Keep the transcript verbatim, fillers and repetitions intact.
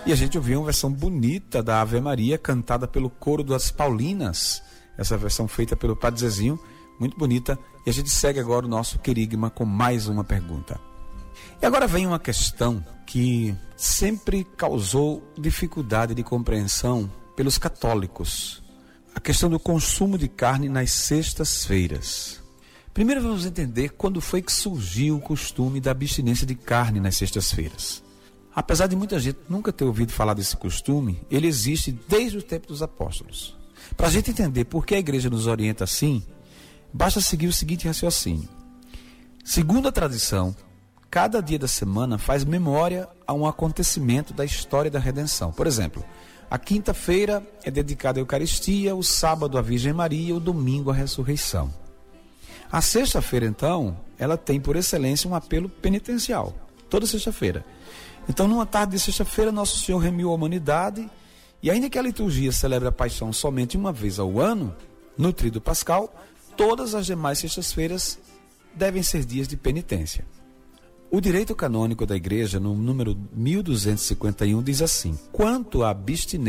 E a gente ouviu uma versão bonita da Ave Maria, cantada pelo coro das Paulinas. Essa versão feita pelo Padre Zezinho, muito bonita. E a gente segue agora o nosso querigma com mais uma pergunta. E agora vem uma questão que sempre causou dificuldade de compreensão pelos católicos. A questão do consumo de carne nas sextas-feiras. Primeiro vamos entender quando foi que surgiu o costume da abstinência de carne nas sextas-feiras. Apesar de muita gente nunca ter ouvido falar desse costume, ele existe desde o tempo dos apóstolos. Para a gente entender por que a igreja nos orienta assim, basta seguir o seguinte raciocínio. Segundo a tradição, cada dia da semana faz memória a um acontecimento da história da redenção. Por exemplo, a quinta-feira é dedicada à Eucaristia, o sábado à Virgem Maria, o domingo à ressurreição. A sexta-feira, então, ela tem por excelência um apelo penitencial, toda sexta-feira. Então, numa tarde de sexta-feira, Nosso Senhor remiu a humanidade, e ainda que a liturgia celebre a paixão somente uma vez ao ano, no Tríduo Pascal, todas as demais sextas-feiras devem ser dias de penitência. O direito canônico da Igreja, no número mil duzentos e cinquenta e um, diz assim: quanto à abstinência